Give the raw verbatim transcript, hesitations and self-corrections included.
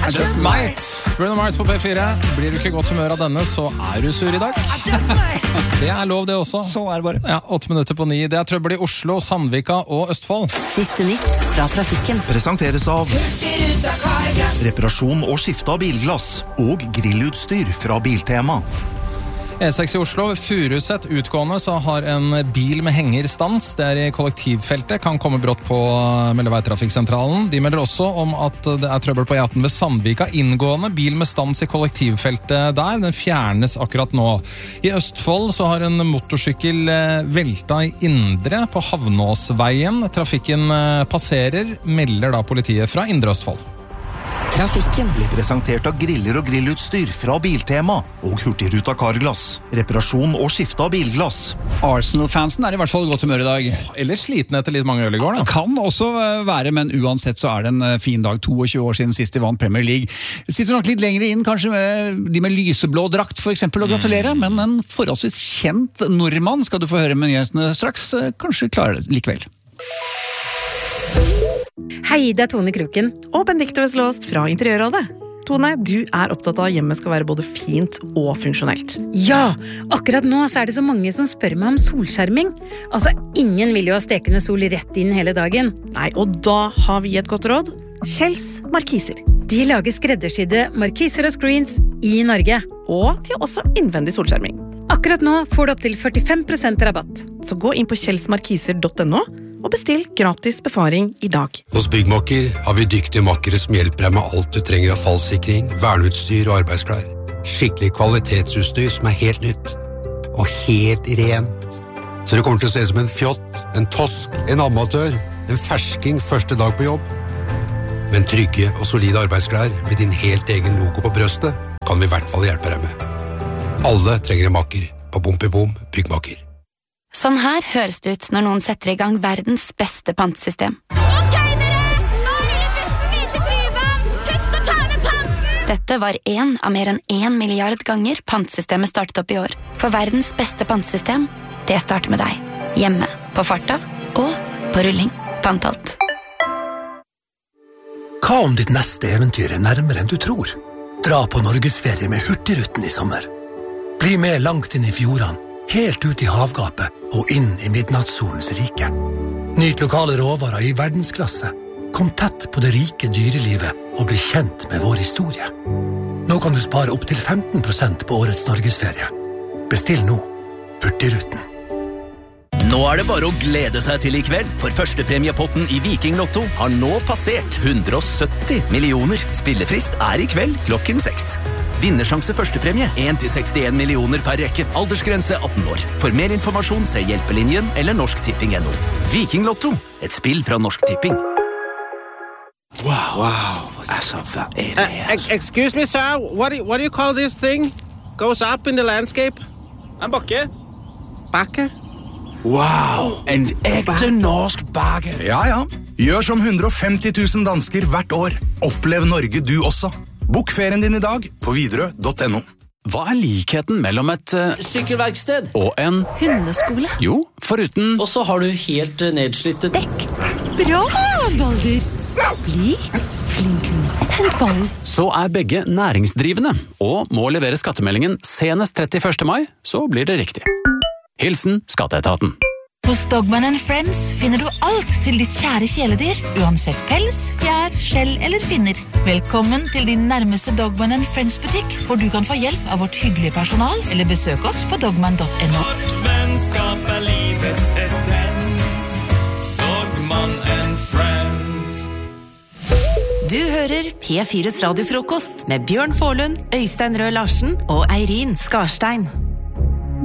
I just might. Bruno Mars på P fire. Blir du ikke godt humør av denne, så er du sur i dag. Det er lov det også. Så er det bare. Ja, åtte minutter på ni. Det er trøbbel i Oslo, Sandvika og Østfold. Siste nytt fra trafikken. Presenteres av reparasjon og skifte av bilglass og grillutstyr fra Biltema. E seks i Oslo, Furuset utgående, så har en bil med hengerstans. Det er i kollektivfeltet, kan komme brått på melder veitrafikksentralen. De melder også om at det er trøbbel på E atten ved Sandvika inngående. Bil med stans i kollektivfeltet der, den fjernes akkurat nå. I Østfold så har en motorsykkel velta i Indre på Havnåsveien. Trafikken passerer, melder da politiet fra Indre Østfold. Trafikken blir presentert av griller og grillutstyr fra Biltema og Hurtigruta Carglass. Reparasjon og skifte av bilglass. Arsenal-fansen er i hvert fall godt humør i dag. Eller sliten etter litt mange øl i går da. Kan også være, men uansett så er det en fin dag. tjueto år siden sist de vant Premier League. Sitter nok litt lenger inn, kanskje med de med lyseblå drakt for eksempel, og gratulerer, men en forholdsvis kjent nordmann skal du få høre med nyhetene straks. Kanskje klarer det likevel. Hei, det er Tone Kroken. Og Benedikte Veslåst fra Interiørrådet. Tone, du er opptatt av at hjemmet skal være både fint og funksjonelt. Ja, akkurat nå så er det så mange som spør meg om solskjerming. Altså, ingen vil jo ha stekende sol rett inn hele dagen. Nei, og da har vi et godt råd. Kjells Markiser. De lager skreddersydde markiser og screens i Norge. Og de har også innvendig solskjerming. Akkurat nå får du opp til førtifem prosent rabatt. Så gå inn på kjelsmarkiser punktum no og bestill gratis befaring i dag. Hos Byggmakker har vi dyktige makkere som hjelper deg med alt du trenger av fallsikring, verneutstyr og arbeidsklær. Skikkelig kvalitetsutstyr som er helt nytt. Og helt rent. Så det kommer til å se som en fjott, en tosk, en amatør, en fersking første dag på jobb. Men trygge og solide arbeidsklær med din helt egen logo på brøstet kan vi i hvert fall hjelpe deg med. Alle trenger en makker på Bompibom Byggmakker. Sånn her høres det ut når noen setter i gang verdens beste pantesystem. Ok, dere! Nå ruller bussen videre til Tryvann! Husk å ta med panten! Dette var en av mer enn en milliard ganger pantesystemet startet opp i år. For verdens beste pantesystem, det starter med deg. Hjemme, på farta og på rulling. Pantalt. Hva om ditt neste eventyr er nærmere enn du tror? Dra på Norgesferie med Hurtigruten i sommer. Bli med langt inn i fjordene, helt ut i havgapet og inn i midnattssolens rike. Nyt lokale råvarer i verdensklasse. Kom tett på det rike dyrelivet og bli kjent med vår historie. Nå kan du spare opp til femten prosent på årets Norgesferie. Bestill nå. Hurtigruten. Nå er det bare å glede seg til i kveld, for førstepremiepotten i Viking Lotto har nå passert hundre og sytti millioner. Spillefrist er i kveld klokken seks. Vinnersjanse førstepremie en til sekstien millioner per rekke. Aldersgrense atten år. For mer informasjon se Hjelpelinjen eller Norsk Tipping punktum no. Viking Lotto, et spill fra Norsk Tipping. Wow, wow. Altså, hva er det her? Uh, excuse me, sir. What do, you, what do you call this thing? Goes up in the landscape? En bakke. Bakke? Wow, en ekte norsk bakke. Ja, ja. Gjør som hundre og femti tusen dansker hvert år. Opplev Norge du også. Bok ferien din i dag på Widerøe punktum no. Hva er likheten mellom et uh, sykkelverksted og en hundeskole? Jo, foruten. Og så har du helt nedslitte dekk. Bra, Balder. Bli flink hund. Hent ballen. Så er begge næringsdrivende og må levere skattemeldingen senest trettiførste mai, så blir det riktig. Hilsen Skatteetaten. Hos Dogman and Friends finner du alt til ditt kjære kjæledyr, uansett pels, fjær, skjell eller finner. Velkommen til din nærmeste Dogman and Friends butikk, hvor du kan få hjelp av vårt hyggelige personal, eller besøk oss på dogman punktum no. Vårt vennskap er livets essens. Dogman and Friends. Du hører P fires radiofrokost med Bjørn Forlund, Øystein Røe Larsen og Eirin Skarstein.